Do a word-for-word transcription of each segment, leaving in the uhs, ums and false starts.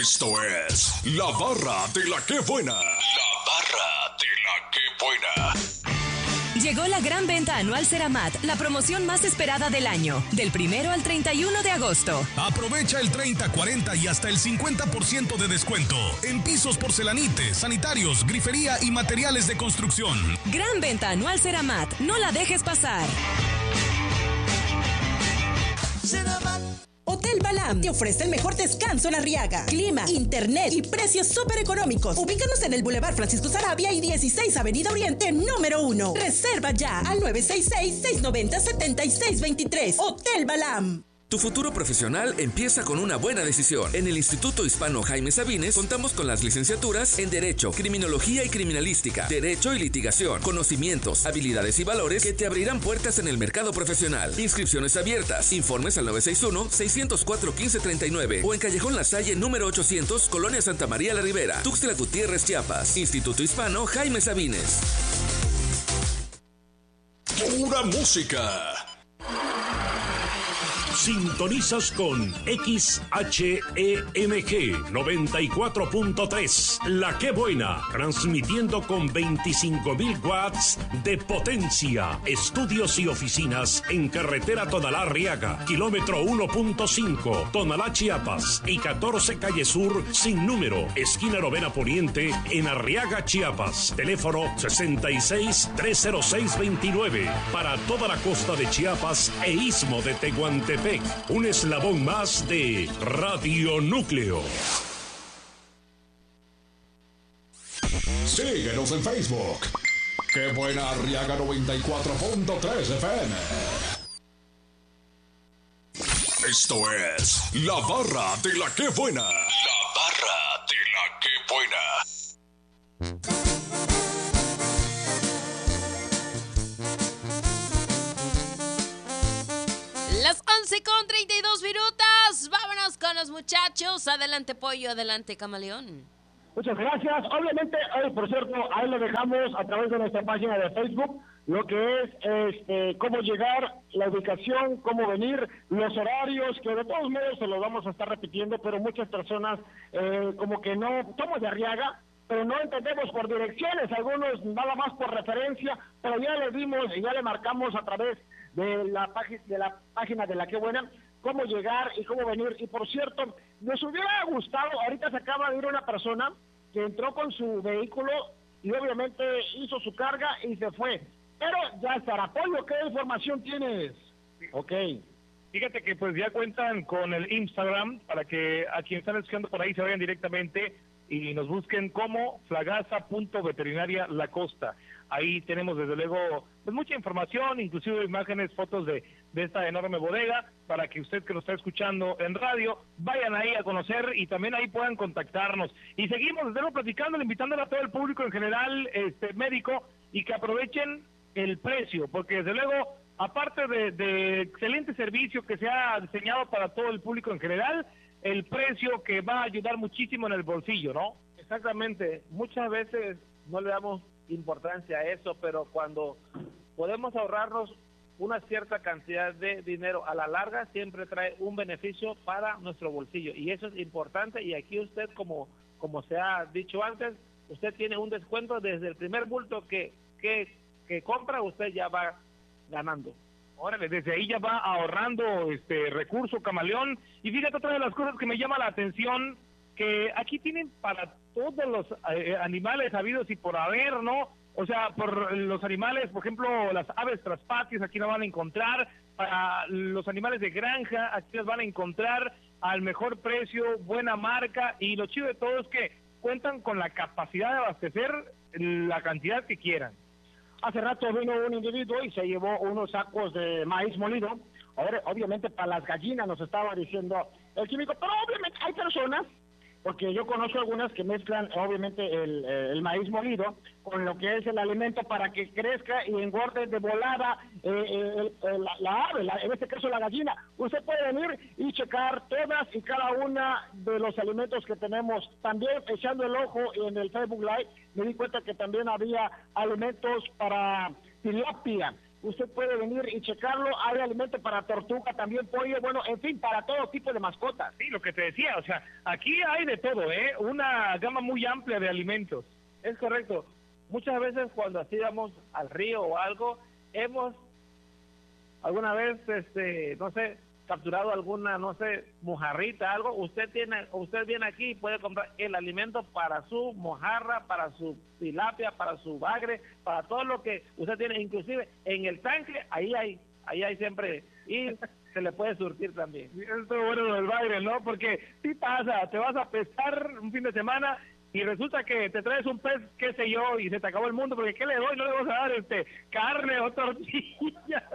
Esto es La Barra de la Que Buena. La Barra de la Que Buena. Llegó la gran venta anual Ceramat, la promoción más esperada del año, del primero al treinta y uno de agosto. Aprovecha el treinta, cuarenta y hasta el cincuenta por ciento de descuento en pisos porcelanites, sanitarios, grifería y materiales de construcción. Gran venta anual Ceramat, no la dejes pasar. Ceramat. Hotel Balam te ofrece el mejor descanso en Arriaga. Clima, internet y precios súper económicos. Ubícanos en el Boulevard Francisco Sarabia y dieciséis Avenida Oriente, número uno. Reserva ya al nueve seis seis, seis nueve cero, siete seis dos tres. Hotel Balam. Tu futuro profesional empieza con una buena decisión. En el Instituto Hispano Jaime Sabines contamos con las licenciaturas en Derecho, Criminología y Criminalística, Derecho y Litigación, conocimientos, habilidades y valores que te abrirán puertas en el mercado profesional. Inscripciones abiertas. Informes al nueve seis uno, seis cero cuatro, uno cinco tres nueve o en Callejón La Salle número ochocientos, Colonia Santa María La Ribera, Tuxtla Gutiérrez, Chiapas. Instituto Hispano Jaime Sabines. Pura música. Sintonizas con X H E M G noventa y cuatro punto tres, La Que Buena, transmitiendo con veinticinco mil watts de potencia. Estudios y oficinas en Carretera Tonalá-Arriaga, kilómetro uno punto cinco, Tonalá, Chiapas, y catorce Calle Sur, sin número, esquina Novena Poniente, en Arriaga, Chiapas. Teléfono sesenta y seis, trescientos seis, veintinueve, para toda la costa de Chiapas e Istmo de Tehuantepec. Un eslabón más de Radio Núcleo. Síguenos en Facebook. Que Buena Arriaga noventa y cuatro punto tres F M. Esto es La Barra de la Que Buena. La Barra de la Que Buena. Las once con treinta y dos minutos. Vámonos con los muchachos. Adelante, Pollo. Adelante, Camaleón. Muchas gracias. Obviamente, hoy, por cierto, ahí lo dejamos a través de nuestra página de Facebook, lo que es este, cómo llegar, la ubicación, cómo venir, los horarios, que de todos modos se los vamos a estar repitiendo, pero muchas personas eh, como que no, somos de Arriaga, pero no entendemos por direcciones, algunos nada más por referencia, pero ya le dimos y ya le marcamos a través de la, página, de la página de La Que Buena cómo llegar y cómo venir. Y por cierto, nos hubiera gustado, ahorita se acaba de ir una persona que entró con su vehículo y obviamente hizo su carga y se fue, pero ya estará. Pollo, ¿qué información tienes? Ok. Fíjate que pues ya cuentan con el Instagram para que a quienes están escuchando por ahí se vayan directamente y nos busquen como flagaza.veterinaria La Costa. Ahí tenemos desde luego pues mucha información, inclusive imágenes, fotos de, de esta enorme bodega, para que usted que nos está escuchando en radio, vayan ahí a conocer y también ahí puedan contactarnos. Y seguimos desde luego platicando, invitándole a todo el público en general, este médico, y que aprovechen el precio, porque desde luego, aparte de, de excelente servicio que se ha diseñado para todo el público en general, el precio que va a ayudar muchísimo en el bolsillo, ¿no? Exactamente, muchas veces no le damos importancia a eso, pero cuando podemos ahorrarnos una cierta cantidad de dinero a la larga, siempre trae un beneficio para nuestro bolsillo, y eso es importante. Y aquí usted, como como se ha dicho antes, usted tiene un descuento desde el primer bulto que, que, que compra, usted ya va ganando. Órale, desde ahí ya va ahorrando este recurso, Camaleón. Y fíjate, otra de las cosas que me llama la atención, que aquí tienen para todos los eh, animales habidos y por haber, ¿no? O sea, por los animales, por ejemplo, las aves traspatias, aquí las van a encontrar. Para los animales de granja, aquí las van a encontrar al mejor precio, buena marca. Y lo chido de todo es que cuentan con la capacidad de abastecer la cantidad que quieran. Hace rato vino un individuo y se llevó unos sacos de maíz molido. Ahora, obviamente, para las gallinas nos estaba diciendo el químico, pero obviamente hay personas, porque yo conozco algunas que mezclan obviamente el, el maíz molido con lo que es el alimento para que crezca y engorde de volada eh, el, el, la, la ave, la, en este caso la gallina. Usted puede venir y checar todas y cada una de los alimentos que tenemos. También echando el ojo en el Facebook Live me di cuenta que también había alimentos para tilapia. usted puede venir y checarlo. Hay alimento para tortuga, también pollo, bueno, en fin, para todo tipo de mascotas. Sí, lo que te decía, o sea, aquí hay de todo, ¿eh? Una gama muy amplia de alimentos. Es correcto. Muchas veces cuando así vamos al río o algo, hemos alguna vez, este, no sé, capturado alguna, no sé, mojarrita, algo. Usted tiene, usted viene aquí y puede comprar el alimento para su mojarra, para su tilapia, para su bagre, para todo lo que usted tiene, inclusive en el tanque, ahí hay, ahí hay siempre, y se le puede surtir también. Esto es bueno del bagre, ¿no? Porque sí pasa, te vas a pescar un fin de semana y resulta que te traes un pez, qué sé yo, y se te acabó el mundo, porque ¿qué le doy? No le vas a dar este carne o tortilla.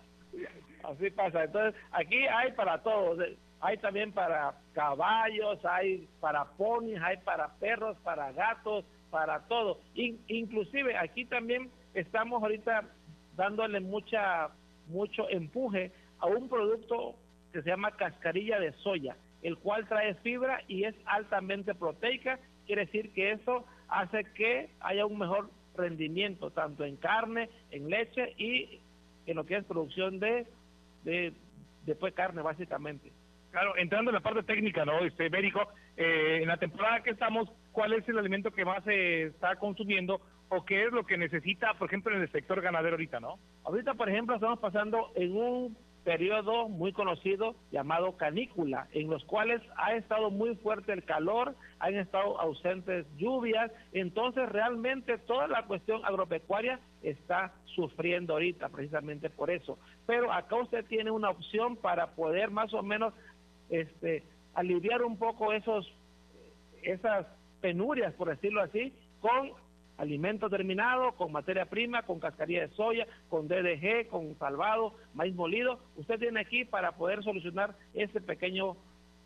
Así pasa. Entonces, aquí hay para todos. Hay también para caballos, hay para ponis, hay para perros, para gatos, para todo. In, inclusive, aquí también estamos ahorita dándole mucha mucho empuje a un producto que se llama cascarilla de soya, el cual trae fibra y es altamente proteica. Quiere decir que eso hace que haya un mejor rendimiento, tanto en carne, en leche y en lo que es producción de, de después carne, básicamente. Claro, entrando en la parte técnica, ¿no? Este, médico, eh, en la temporada que estamos, ¿cuál es el alimento que más se está consumiendo o qué es lo que necesita, por ejemplo, en el sector ganadero ahorita, ¿no? Ahorita, por ejemplo, estamos pasando en un periodo muy conocido llamado canícula, en los cuales ha estado muy fuerte el calor, han estado ausentes lluvias, entonces realmente toda la cuestión agropecuaria está sufriendo ahorita precisamente por eso. Pero acá usted tiene una opción para poder más o menos este aliviar un poco esos esas penurias, por decirlo así, con alimento terminado, con materia prima, con cascarilla de soya, con D D G, con salvado, maíz molido. Usted tiene aquí para poder solucionar ese pequeño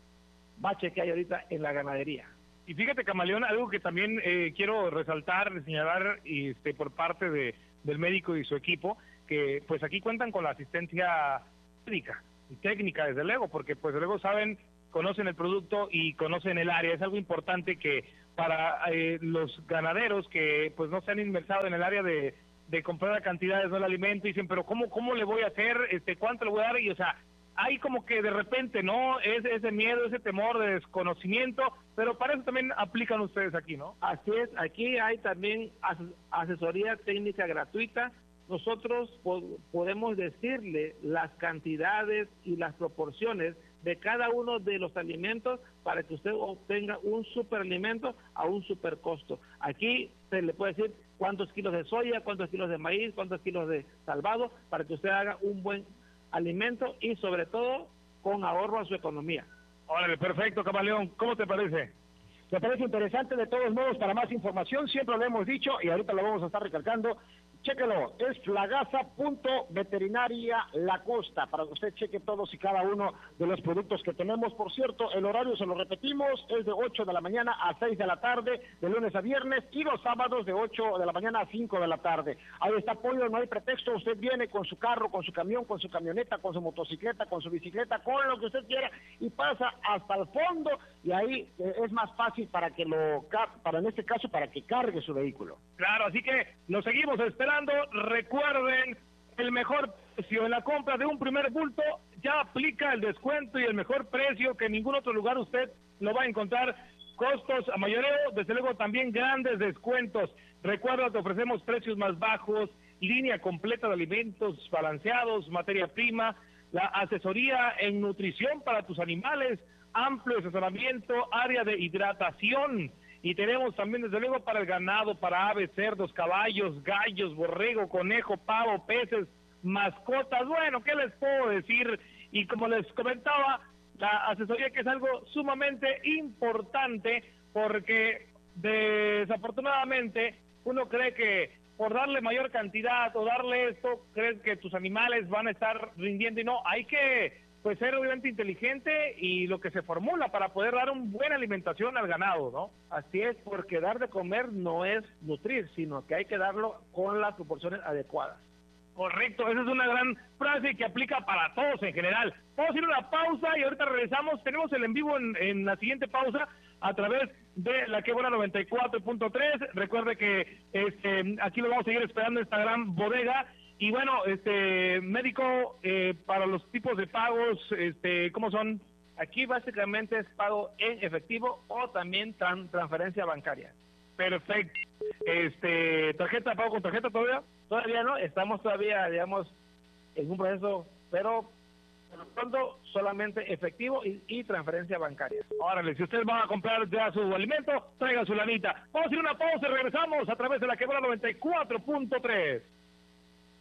bache que hay ahorita en la ganadería. Y fíjate, Camaleón, algo que también eh, quiero resaltar, señalar este, por parte de, del médico y su equipo, que pues aquí cuentan con la asistencia médica y técnica, desde luego, porque pues luego saben, conocen el producto y conocen el área. Es algo importante que para eh, los ganaderos que pues no se han inversado en el área de, de comprar a cantidades del alimento y dicen, pero ¿cómo, cómo le voy a hacer? este ¿Cuánto le voy a dar? Y o sea, hay como que de repente, ¿no? Ese, ese miedo, ese temor de desconocimiento, pero para eso también aplican ustedes aquí, ¿no? Así es, aquí hay también as asesoría técnica gratuita. Nosotros po podemos decirle las cantidades y las proporciones de cada uno de los alimentos para que usted obtenga un superalimento a un super costo. Aquí se le puede decir cuántos kilos de soya, cuántos kilos de maíz, cuántos kilos de salvado, para que usted haga un buen alimento y sobre todo con ahorro a su economía. Órale, perfecto, Camaleón. ¿Cómo te parece? Me parece interesante. De todos modos, para más información, siempre lo hemos dicho y ahorita lo vamos a estar recalcando, chéquelo, es flagaza punto veterinaria La Costa, para que usted cheque todos y cada uno de los productos que tenemos. Por cierto, el horario, se lo repetimos, es de ocho de la mañana a seis de la tarde, de lunes a viernes, y los sábados de ocho de la mañana a cinco de la tarde. Ahí está Pollo, no hay pretexto, usted viene con su carro, con su camión, con su camioneta, con su motocicleta, con su bicicleta, con lo que usted quiera, y pasa hasta el fondo, y ahí eh, es más fácil para que lo, para en este caso, para que cargue su vehículo. Claro, así que lo seguimos esperando. Recuerden, el mejor precio en la compra de un primer bulto ya aplica el descuento y el mejor precio que en ningún otro lugar usted lo va a encontrar. Costos a mayoreo, desde luego también grandes descuentos. Recuerda que ofrecemos precios más bajos, línea completa de alimentos balanceados, materia prima, la asesoría en nutrición para tus animales, amplio asesoramiento, área de hidratación. Y tenemos también, desde luego, para el ganado, para aves, cerdos, caballos, gallos, borrego, conejo, pavo, peces, mascotas. Bueno, ¿qué les puedo decir? Y como les comentaba, la asesoría, que es algo sumamente importante, porque desafortunadamente uno cree que por darle mayor cantidad o darle esto, crees que tus animales van a estar rindiendo, y no, hay que pues ser obviamente inteligente y lo que se formula para poder dar una buena alimentación al ganado, ¿no? Así es, porque dar de comer no es nutrir, sino que hay que darlo con las proporciones adecuadas. Correcto, esa es una gran frase que aplica para todos en general. Vamos a ir a una pausa y ahorita regresamos. Tenemos el en vivo en, en la siguiente pausa a través de La Que Buena noventa y cuatro punto tres. Recuerde que este, aquí lo vamos a seguir esperando, esta gran bodega. Y bueno, este médico, eh, para los tipos de pagos, este, ¿cómo son? Aquí básicamente es pago en efectivo o también tran- transferencia bancaria. Perfecto. Este, ¿tarjeta, pago con tarjeta todavía? Todavía no, estamos todavía, digamos, en un proceso, pero por lo pronto solamente efectivo y, y transferencia bancaria. Órale, si ustedes van a comprar ya su alimento, traigan su lanita. Vamos a ir a una pausa y regresamos a través de la que buena noventa y cuatro punto tres.